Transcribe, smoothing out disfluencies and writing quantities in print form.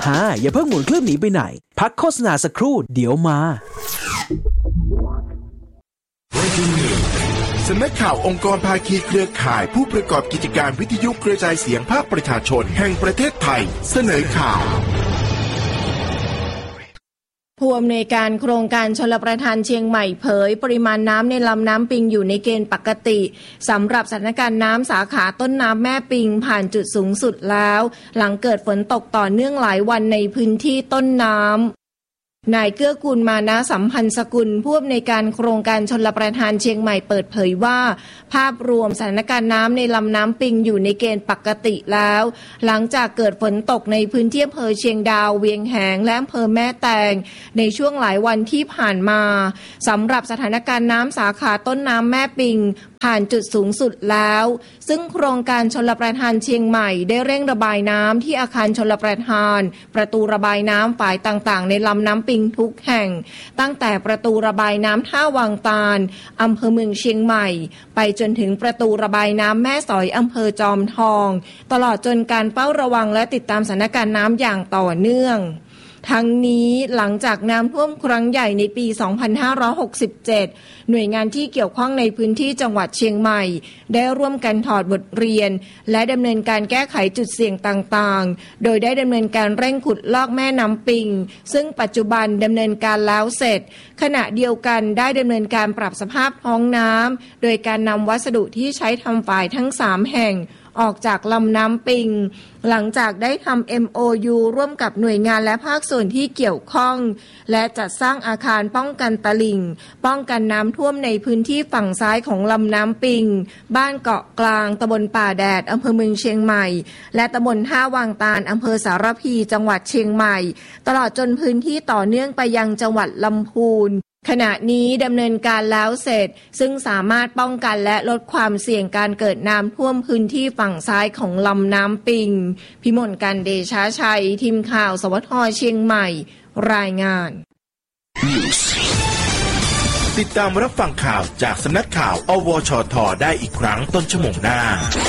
อย่าเพิ่งหมุนเครื่องหนีไปไหนพักโฆษณาสักครู่เดี๋ยวมาสำนักข่าวองค์กรภาคีเครือข่ายผู้ประกอบกิจการวิทยุกระจายเสียงภาคประชาชนแห่งประเทศไทยเสนอข่าวผู้อำนวยการโครงการชลประทานเชียงใหม่เผยปริมาณน้ำในลำน้ำปิงอยู่ในเกณฑ์ปกติสำหรับสถานการณ์น้ำสาขาต้นน้ำแม่ปิงผ่านจุดสูงสุดแล้วหลังเกิดฝนตกต่อเนื่องหลายวันในพื้นที่ต้นน้ำนายเกื้อกูลมานะสัมพันธ์สกุลผู้อำนวยการโครงการชลประทานเชียงใหม่เปิดเผยว่าภาพรวมสถานการณ์น้ำในลำน้ำปิงอยู่ในเกณฑ์ปกติแล้วหลังจากเกิดฝนตกในพื้นที่อำเภอเชียงดาวเวียงแหงและอำเภอแม่แตงในช่วงหลายวันที่ผ่านมาสำหรับสถานการณ์น้ำสาขาต้นน้ำแม่ปิงผ่านจุดสูงสุดแล้วซึ่งโครงการชลประทานเชียงใหม่ได้เร่งระบายน้ำที่อาคารชลประทานประตูระบายน้ำฝ่ายต่างๆในลำน้ำปิงทุกแห่งตั้งแต่ประตูระบายน้ำท่าวังตาลอำเภอเมืองเชียงใหม่ไปจนถึงประตูระบายน้ำแม่สอยอำเภอจอมทองตลอดจนการเฝ้าระวังและติดตามสถานการณ์น้ำอย่างต่อเนื่องทั้งนี้หลังจากน้ำท่วมครั้งใหญ่ในปี 2567 หน่วยงานที่เกี่ยวข้องในพื้นที่จังหวัดเชียงใหม่ได้ร่วมกันถอดบทเรียนและดำเนินการแก้ไขจุดเสี่ยงต่างๆโดยได้ดำเนินการเร่งขุดลอกแม่น้ำปิงซึ่งปัจจุบันดำเนินการแล้วเสร็จขณะเดียวกันได้ดำเนินการปรับสภาพท้องน้ำโดยการนำวัสดุที่ใช้ทำฝายทั้ง3แห่งออกจากลำน้ำปิงหลังจากได้ทำ MOU ร่วมกับหน่วยงานและภาคส่วนที่เกี่ยวข้องและจัดสร้างอาคารป้องกันตลิ่งป้องกันน้ำท่วมในพื้นที่ฝั่งซ้ายของลำน้ำปิงบ้านเกาะกลางตำบลป่าแดดอำเภอเมืองเชียงใหม่และตำบลท่าวังตาลอำเภอสารพีจังหวัดเชียงใหม่ตลอดจนพื้นที่ต่อเนื่องไปยังจังหวัดลำพูนขณะนี้ดำเนินการแล้วเสร็จซึ่งสามารถป้องกันและลดความเสี่ยงการเกิดน้ำท่วมพื้นที่ฝั่งซ้ายของลำน้ำปิงพิมลกันเดชาชัยทีมข่าวสวทเชียงใหม่รายงานติดตามรับฟังข่าวจากสำนักข่าวอวชท.ได้อีกครั้งต้นชั่วโมงหน้า